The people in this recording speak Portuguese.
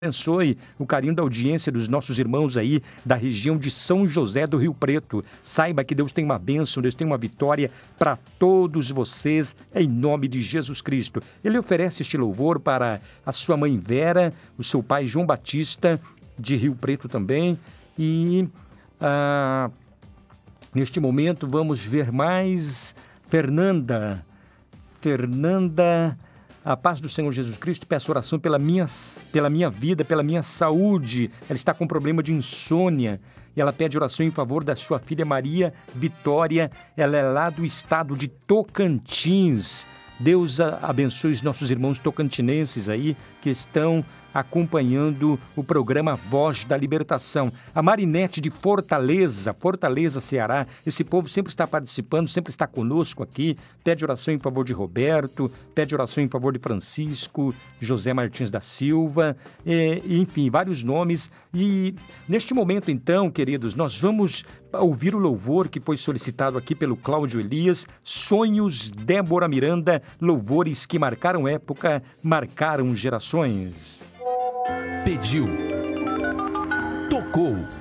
Abençoe o carinho da audiência dos nossos irmãos aí da região de São José do Rio Preto. Saiba que Deus tem uma bênção, Deus tem uma vitória para todos vocês, em nome de Jesus Cristo. Ele oferece este louvor para a sua mãe Vera, o seu pai João Batista, de Rio Preto também. E neste momento vamos ver mais Fernanda, a paz do Senhor Jesus Cristo, peço oração pela minha vida, pela minha saúde. Ela está com problema de insônia e ela pede oração em favor da sua filha Maria Vitória. Ela é lá do estado de Tocantins. Deus abençoe os nossos irmãos tocantinenses aí que estão acompanhando o programa Voz da Libertação. A Marinete de Fortaleza, Ceará, esse povo sempre está participando, sempre está conosco aqui, pede oração em favor de Roberto, pede oração em favor de Francisco, José Martins da Silva, enfim, vários nomes. E neste momento, então, queridos, nós vamos ouvir o louvor que foi solicitado aqui pelo Cláudio Elias, Sonhos, Débora Miranda, louvores que marcaram época, marcaram gerações. Pediu, tocou.